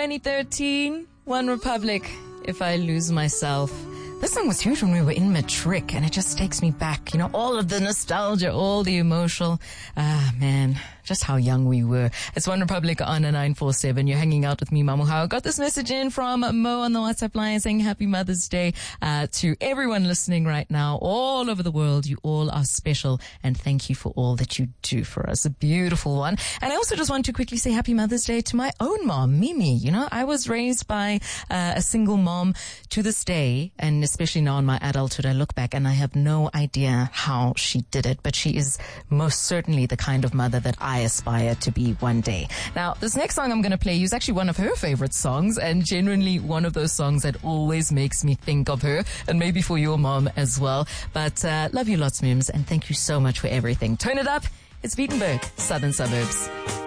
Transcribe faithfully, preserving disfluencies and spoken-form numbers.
twenty thirteen, One Republic, If I Lose Myself. This song was huge when we were in matric, and it just takes me back, you know, all of the nostalgia, all the emotional. Ah, man, just how young we were. It's One Republic on a nine four seven. You're hanging out with me, Mamuhao. Got this message in from Mo on the WhatsApp line saying Happy Mother's Day uh, to everyone listening right now all over the world. You all are special, and thank you for all that you do for us. A beautiful one. And I also just want to quickly say Happy Mother's Day to my own mom, Mimi. You know, I was raised by uh, a single mom to this day, and especially now in my adulthood, I look back and I have no idea how she did it, but she is most certainly the kind of mother that I aspire to be one day. Now, this next song I'm going to play you is actually one of her favorite songs, and genuinely one of those songs that always makes me think of her, and maybe for your mom as well. But uh, love you lots, Mims, and thank you so much for everything. Turn it up. It's Beatenberg, Southern Suburbs.